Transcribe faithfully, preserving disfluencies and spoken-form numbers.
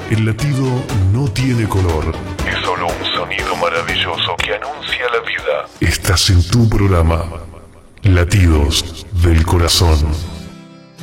El latido no tiene color, es solo un sonido maravilloso que anuncia la vida. Estás en tu programa, Latidos del Corazón.